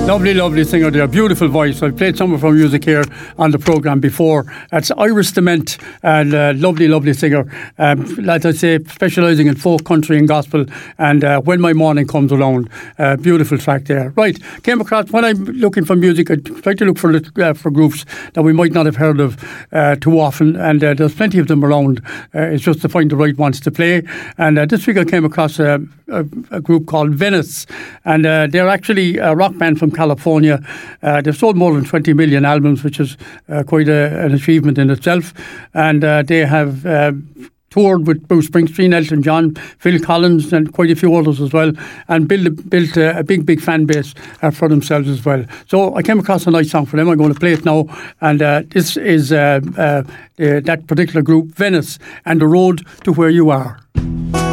Lovely, lovely singer there. Beautiful voice. I've played some of her music here on the programme before. It's Iris Dement, and lovely, lovely singer. Like I say, specialising in folk, country and gospel. And When My Morning Comes Around. Beautiful track there. Right, came across, when I'm looking for music, I try to look for groups that we might not have heard of too often. And there's plenty of them around. It's just to find the right ones to play. And this week I came across a group called Venice. And they're actually a rock band from California. They've sold more than 20 million albums, which is quite an achievement in itself. And they have toured with Bruce Springsteen, Elton John, Phil Collins, and quite a few others as well, and built a big fan base for themselves as well. So I came across a nice song for them. I'm going to play it now. And this is that particular group, Venice, and The Road to Where You Are.